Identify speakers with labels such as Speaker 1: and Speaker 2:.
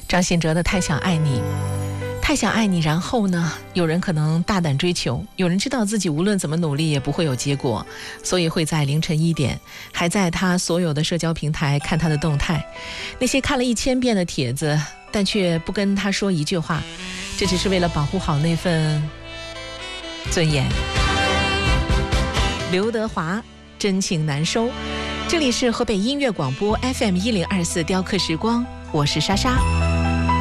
Speaker 1: 张信哲的《太想爱你》，太想爱你，然后呢，有人可能大胆追求，有人知道自己无论怎么努力也不会有结果，所以会在凌晨1点还在他所有的社交平台看他的动态，那些看了1000遍的帖子但却不跟他说一句话，这只是为了保护好那份尊严。刘德华，真情难收。这里是河北音乐广播 FM1024 雕刻时光，我是莎莎。